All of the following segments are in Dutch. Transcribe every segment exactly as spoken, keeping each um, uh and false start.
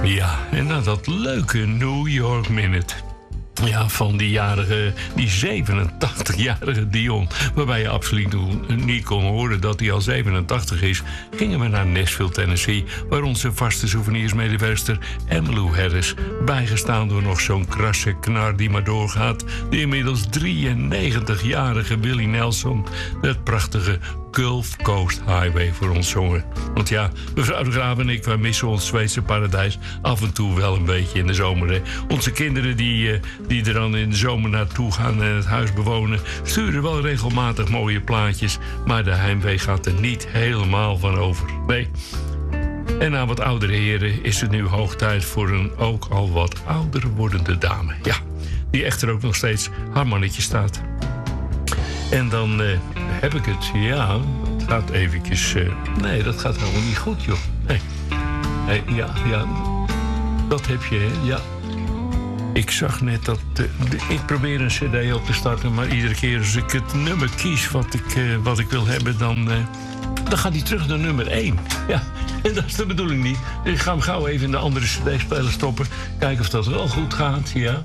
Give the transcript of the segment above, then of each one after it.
Ja, en nou dat leuke New York Minute. Ja, van die jarige, die zevenentachtigjarige Dion. Waarbij je absoluut niet kon horen dat hij al zevenentachtig is. Gingen we naar Nashville, Tennessee. Waar onze vaste souvenirsmedewerkster Emmylou Harris, bijgestaan door nog zo'n krasse knar die maar doorgaat, de inmiddels drieënnegentigjarige Willie Nelson, het prachtige Gulf Coast Highway voor ons zongen. Want ja, mevrouw de Graaf en ik, wij missen ons Zweedse paradijs af en toe wel een beetje in de zomer. Hè. Onze kinderen die, die er dan in de zomer naartoe gaan en het huis bewonen, sturen wel regelmatig mooie plaatjes, maar de heimwee gaat er niet helemaal van over. Nee. En aan wat oudere heren is het nu hoog tijd voor een ook al wat ouder wordende dame. Ja, die echter ook nog steeds haar mannetje staat. En dan uh, heb ik het, ja, het gaat eventjes... Uh, nee, dat gaat helemaal niet goed, joh. Nee, nee ja, ja, dat heb je, hè, ja. Ik zag net dat... Uh, de, ik probeer een cd op te starten, maar iedere keer als ik het nummer kies wat ik, uh, wat ik wil hebben, dan, uh, dan gaat hij terug naar nummer één. Ja, en dat is de bedoeling niet. Dus ik ga hem gauw even in de andere cd-speler stoppen. Kijken of dat wel goed gaat, ja.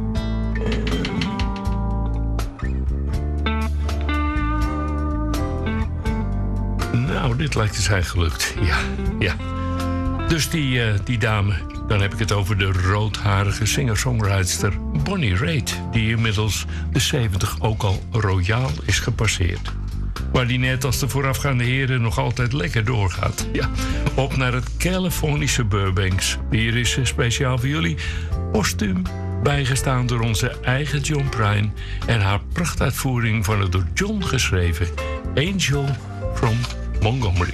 Nou, dit lijkt te zijn gelukt. Ja, ja. Dus die, uh, die dame, dan heb ik het over de roodharige singer-songwriter Bonnie Raitt, die inmiddels de zeventig ook al royaal is gepasseerd. Waar die net als de voorafgaande heren nog altijd lekker doorgaat. Ja, op naar het Californische Burbanks. Hier is speciaal voor jullie postuum, bijgestaan door onze eigen John Prine en haar prachtuitvoering van het door John geschreven Angel from Montgomery.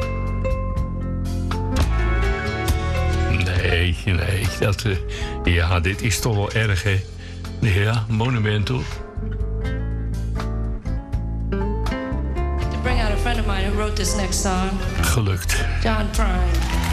Nee, nee, dat... Uh, ja, dit is toch wel erg, hè? Ja, monumental. To bring out a friend of mine who wrote this next song. Gelukt. John Prine.